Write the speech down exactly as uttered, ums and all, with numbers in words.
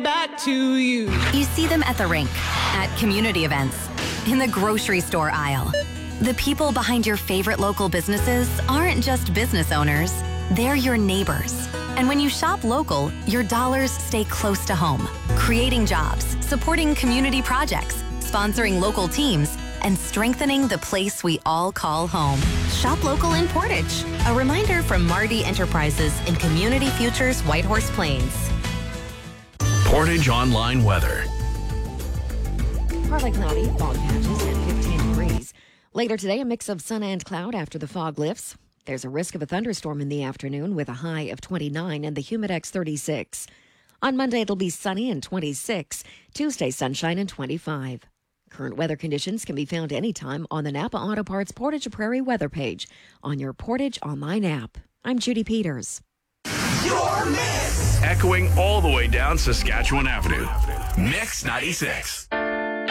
coming back to you. You see them at the rink, at community events, in the grocery store aisle. The people behind your favorite local businesses aren't just business owners, they're your neighbors. And when you shop local, your dollars stay close to home, creating jobs, supporting community projects, sponsoring local teams, and strengthening the place we all call home. Shop local in Portage. A reminder from Marty Enterprises in Community Futures Whitehorse Plains. Portage Online Weather. Partly cloudy, fog patches at fifteen degrees. Later today, a mix of sun and cloud after the fog lifts. There's a risk of a thunderstorm in the afternoon with a high of twenty-nine and the Humidex thirty-six. On Monday, it'll be sunny and twenty-six. Tuesday, sunshine and twenty-five. Current weather conditions can be found anytime on the Napa Auto Parts Portage Prairie weather page on your Portage Online app. I'm Judy Peters. Your Mix. Echoing all the way down Saskatchewan Avenue. Mix ninety-six.